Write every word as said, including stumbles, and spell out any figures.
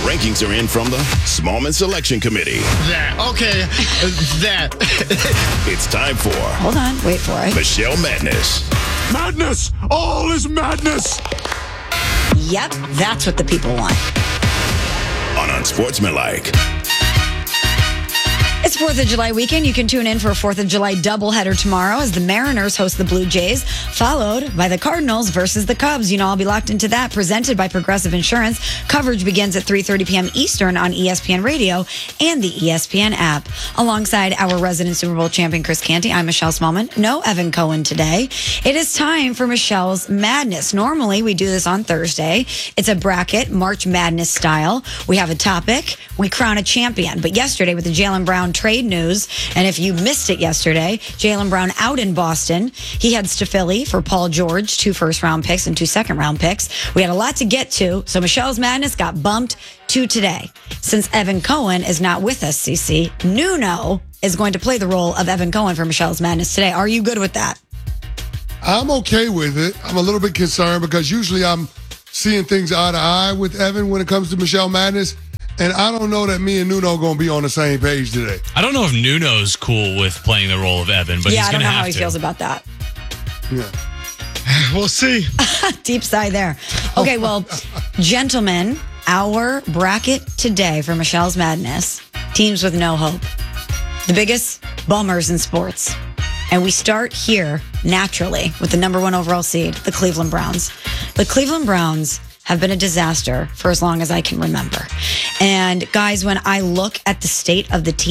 rankings are in from the Smallman Selection Committee. That. Okay. that. It's time for... Hold on. Wait for it. Michelle Madness. Madness! All is madness! Yep, that's what the people want. On Unsportsmanlike. It's fourth of July weekend. You can tune in for a fourth of July doubleheader tomorrow as the Mariners host the Blue Jays, followed by the Cardinals versus the Cubs. You know, I'll be locked into that. Presented by Progressive Insurance. Coverage begins at three thirty p.m. Eastern on E S P N Radio and the E S P N app. Alongside our resident Super Bowl champion, Chris Canty, I'm Michelle Smallman. No Evan Cohen today. It is time for Michelle's Madness. Normally, we do this on Thursday. It's a bracket, March Madness style. We have a topic. We crown a champion. But yesterday, with the Jaylen Brown trade news, and if you missed it yesterday, Jaylen Brown out in Boston. He heads to Philly for Paul George, two first-round picks and two second-round picks. We had a lot to get to, so Michelle's Madness got bumped to today. Since Evan Cohen is not with us, Cece, Nuno is going to play the role of Evan Cohen for Michelle's Madness today. Are you good with that? I'm okay with it. I'm a little bit concerned because usually I'm seeing things eye to eye with Evan when it comes to Michelle Madness. And I don't know that me and Nuno going to be on the same page today. I don't know if Nuno's cool with playing the role of Evan, but yeah, he's going to have to. I don't know how he feels about that. Yeah. We'll see. Deep sigh there. Okay, well, gentlemen, our bracket today for Michelle's Madness, teams with no hope. The biggest bummers in sports. And we start here, naturally, with the number one overall seed, the Cleveland Browns. The Cleveland Browns have been a disaster for as long as I can remember. And guys, when I look at the state of the team,